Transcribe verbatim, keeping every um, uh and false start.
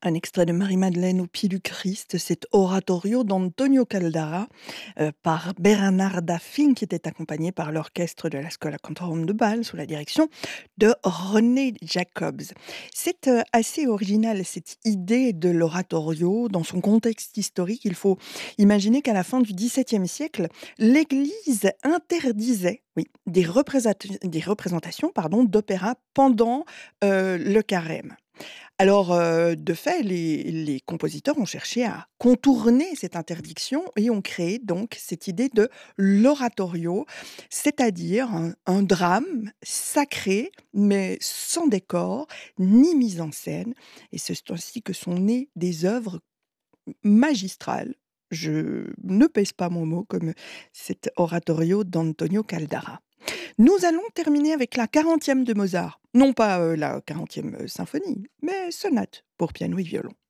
Un extrait de Marie-Madeleine au pied du Christ, cet oratorio d'Antonio Caldara euh, par Bernarda Fink, qui était accompagné par l'orchestre de la Schola Cantorum de Bâle sous la direction de René Jacobs. C'est euh, assez original cette idée de l'oratorio dans son contexte historique. Il faut imaginer qu'à la fin du XVIIe siècle, l'Église interdisait oui, des, représenta- des représentations pardon, d'opéra pendant euh, le carême. Alors, heu, de fait, les les compositeurs ont cherché à contourner cette interdiction et ont créé donc cette idée de l'oratorio, c'est-à-dire un un drame sacré, mais sans décor ni mise en scène, et c'est ainsi que sont nées des œuvres magistrales, je ne pèse pas mon mot, comme cet oratorio d'Antonio Caldara. Nous allons terminer avec la quarantième de Mozart. Non pas, heu, la quarantième symphonie, mais sonate pour piano et violon.